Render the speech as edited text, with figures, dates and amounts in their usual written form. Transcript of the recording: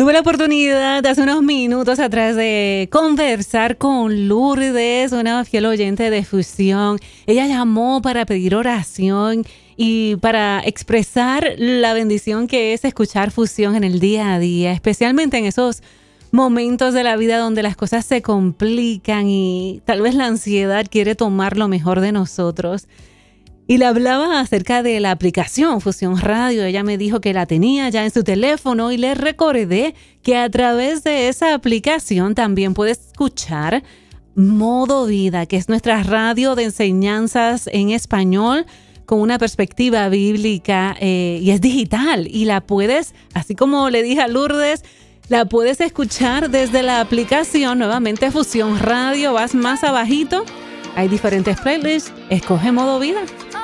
Tuve la oportunidad hace unos minutos atrás de conversar con Lourdes, una fiel oyente de Fusión. Ella llamó para pedir oración y para expresar la bendición que es escuchar Fusión en el día a día, especialmente en esos momentos de la vida donde las cosas se complican y tal vez la ansiedad quiere tomar lo mejor de nosotros. Y le hablaba acerca de la aplicación Fusión Radio. Ella me dijo que la tenía ya en su teléfono y le recordé que a través de esa aplicación también puede escuchar Modo Vida, que es nuestra radio de enseñanzas en español con una perspectiva bíblica y es digital. Y la puedes, así como le dije a Lourdes, la puedes escuchar desde la aplicación, nuevamente Fusión Radio. Vas más abajito, hay diferentes playlists, escoge Modo Vida.